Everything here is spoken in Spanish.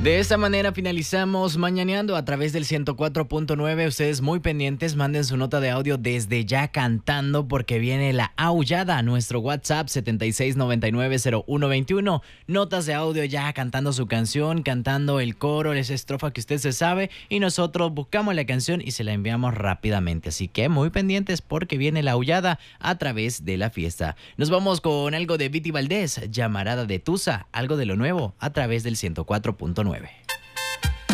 De esta manera finalizamos Mañaneando a través del 104.9. Ustedes muy pendientes, manden su nota de audio desde ya cantando porque viene la aullada a nuestro WhatsApp 76990121. Notas de audio ya cantando su canción, cantando el coro, esa estrofa que usted se sabe y nosotros buscamos la canción y se la enviamos rápidamente. Así que muy pendientes porque viene la aullada a través de la fiesta. Nos vamos con algo de Viti Valdés, Llamarada de Tusa, algo de lo nuevo a través del 104.9.